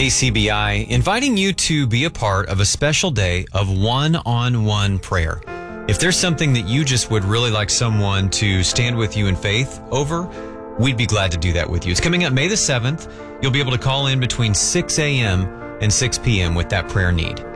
KCBI, inviting you to be a part of a special day of one-on-one prayer. If there's something that you just would really like someone to stand with you in faith over, we'd be glad to do that with you. It's coming up May the 7th. You'll be able to call in between 6 a.m. and 6 p.m. with that prayer need.